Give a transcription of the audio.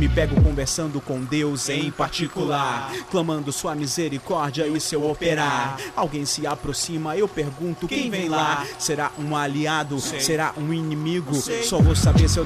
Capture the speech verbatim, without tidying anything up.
Me pego conversando com Deus em particular, clamando sua misericórdia e seu operar. Alguém se aproxima, eu pergunto quem vem lá. Será um aliado? Será um inimigo? Só vou saber se eu